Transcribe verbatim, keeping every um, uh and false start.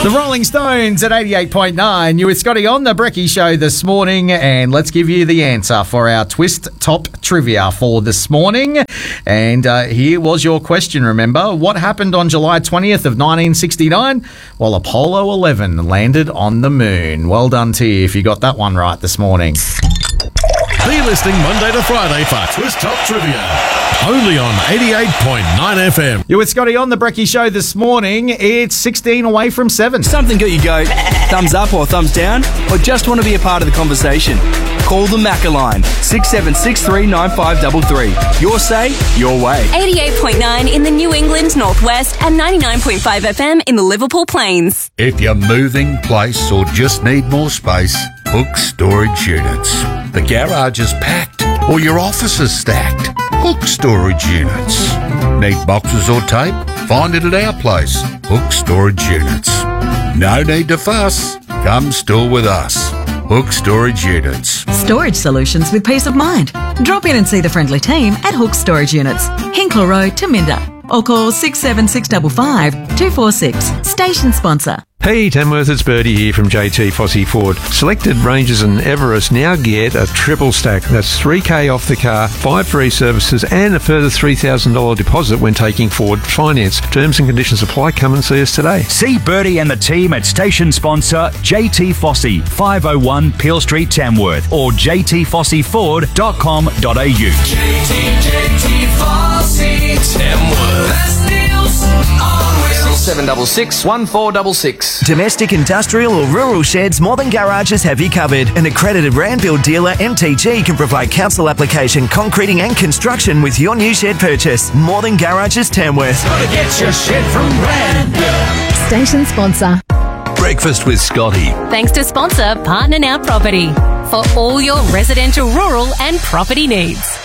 The Rolling Stones at eighty-eight point nine. You with Scotty on the Brekkie Show this morning, and let's give you the answer for our Twist Top Trivia for this morning. And uh, here was your question, remember. What happened on July twentieth of nineteen sixty-nine? Well, Apollo eleven landed on the moon. Well done to you if you got that one right this morning. Be listening Monday to Friday for Twist Top Trivia, only on eighty-eight point nine F M. You're with Scotty on the Brekkie Show this morning. It's sixteen away from seven. Something got you go thumbs up or thumbs down, or just want to be a part of the conversation? Call the Macca line, six seven six three nine five three three. Your say, your way. eighty-eight point nine in the New England Northwest and ninety-nine point five F M in the Liverpool Plains. If you're moving place or just need more space, Hook Storage Units. The garage is packed or your office is stacked. Hook Storage Units. Need boxes or tape? Find it at our place, Hook Storage Units. No need to fuss. Come store with us. Hook Storage Units. Storage solutions with peace of mind. Drop in and see the friendly team at Hook Storage Units, Hinkler Road, Taminda. Or call six seven six five five two four six. Station sponsor. Hey Tamworth, it's Birdie here from J T Fossey Ford. Selected Rangers and Everest now get a triple stack. That's three K off the car, five free services and a further three thousand dollars deposit when taking Ford finance. Terms and conditions apply. Come and see us today. See Birdie and the team at station sponsor J T Fossey, five oh one Peel Street, Tamworth, or j t fossey ford dot com dot a u. J T, J T Fossey, Tamworth. Best deals on wheels. seven six six, one four six six. Domestic, industrial or rural sheds, Northern Garages have you covered. An accredited Randfield dealer, M T G, can provide council application, concreting and construction with your new shed purchase. Northern Garages, Tamworth. Gotta get your shed from Randfield. Station sponsor. Breakfast with Scotty. Thanks to sponsor Partner Now Property for all your residential, rural and property needs.